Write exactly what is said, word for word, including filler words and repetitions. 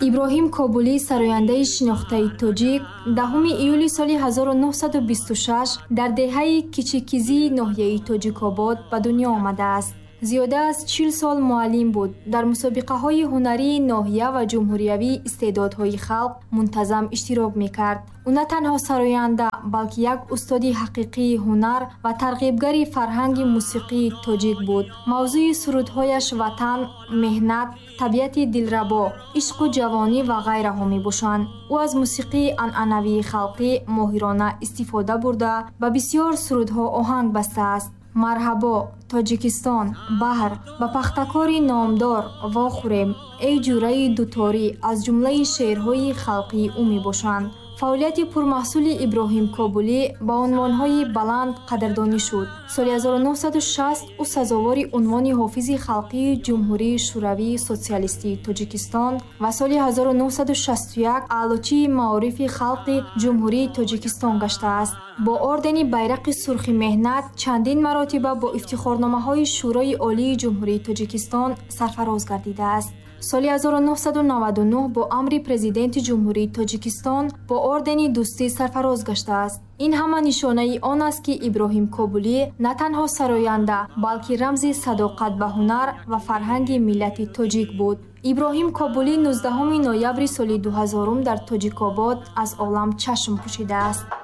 иброҳим Кобулӣ, сарояндаи шинохтаи тоҷик, даҳуми июли соли ҳазору нуҳсаду бисту шаш дар деҳаи Кичикизии ноҳияи Тоҷикобод ба дунё омадааст. зиёда аз чил сол муаллим буд. Дар мусобиқаҳои ҳунарии ноҳия ва ҷумҳуриявии истеъдодҳои халқ мунтазам иштирок мекард. Ӯ на танҳо сароянда, балки як устоди ҳақиқии ҳунар ва тарғибгари фарҳанги мусиқии тоҷик буд. мавзӯи сурудҳояш ватан, меҳнат, табиати дилрабо, ишқу ҷавонӣ ва ғайраҳо мебошанд. ӯ аз мусиқии анъанавии халқӣ моҳирона истифода бурда, ба бисёр сурудҳо оҳанг бастааст. марҳабо, тоҷикистон, баҳр, ба пахтакори номдор, вохӯрем, эй ҷураи дуторӣ аз ҷумлаи шеърҳои халқии ӯ мебошанд. фаъолияти пурмаҳсули Иброҳим Кобулӣ ба унвонҳои баланд қадрдонӣ шуд. соли ҳазору нуҳсаду шаст ӯ сазовори унвони ҳофизи халқии ҷумҳурии шӯравии социалистии Тоҷикистон ва соли ҳазору нуҳсаду шасту як аълочии маорифи халқи ҷумҳурии Тоҷикистон гаштааст. бо ордени байрақи сурхи меҳнат чандин маротиба бо ифтихорномаҳои Шӯрои олии ҷумҳурии Тоҷикистон сарфароз гардидааст. соли ҳазору нуҳсаду наваду нӯҳ бо амри президенти ҷумҳурии Тоҷикистон бо ордени дӯстӣ сарфароз гаштааст. ин ҳама нишонаи он аст, ки Иброҳим Кобулӣ на танҳо сароянда, балки рамзи садоқат ба ҳунар ва фарҳанги миллати тоҷик буд. Иброҳим Кобулӣ нуздаҳуми ноябри соли дуҳазорум дар Тоҷикобод аз олам чашм пӯшидааст.